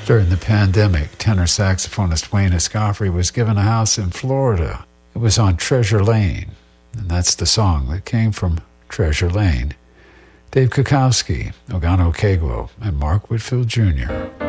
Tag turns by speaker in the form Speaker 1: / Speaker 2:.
Speaker 1: During the pandemic, tenor saxophonist Wayne Escoffery was given a house in Florida. It was on Treasure Lane, and that's the song that came from Treasure Lane. Dave Kukowski, Ogano Kegwo, and Mark Whitfield Jr.